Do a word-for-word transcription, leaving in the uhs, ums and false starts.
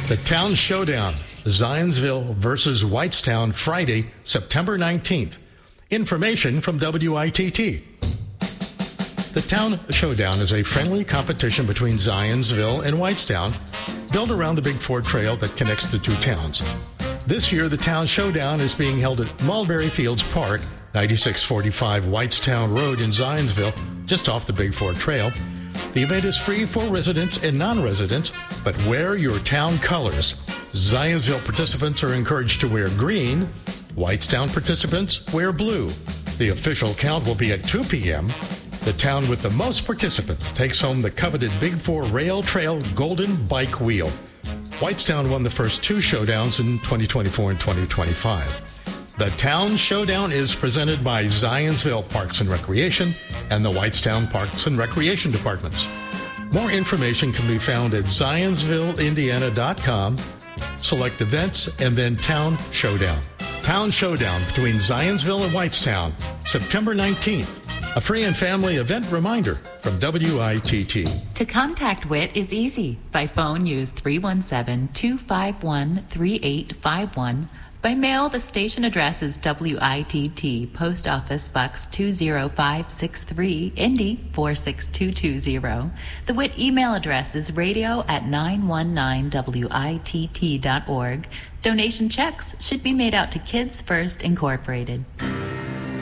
The Town Showdown, Zionsville versus Whitestown, Friday, September nineteenth. Information from W I T T. The Town Showdown is a friendly competition between Zionsville and Whitestown, built around the Big Four Trail that connects the two towns. This year, the Town Showdown is being held at Mulberry Fields Park, ninety-six forty-five Whitestown Road in Zionsville, just off the Big Four Trail. The event is free for residents and non-residents, but wear your town colors. Zionsville participants are encouraged to wear green. Whitestown participants wear blue. The official count will be at two p.m. The town with the most participants takes home the coveted Big Four Rail Trail Golden Bike Wheel. Whitestown won the first two showdowns in twenty twenty-four and twenty twenty-five. The Town Showdown is presented by Zionsville Parks and Recreation and the Whitestown Parks and Recreation Departments. More information can be found at zionsville indiana dot com. Select events and then Town Showdown. Town Showdown between Zionsville and Whitestown, September nineteenth. A free and family event reminder from W I T T. To contact W I T is easy. By phone, use three one seven, two five one, three eight five one. By mail, the station address is W I T T, Post Office Box two zero five six three, Indy four six two two zero. The W I T email address is radio at nine one nine W I T T dot org. Donation checks should be made out to Kids First Incorporated.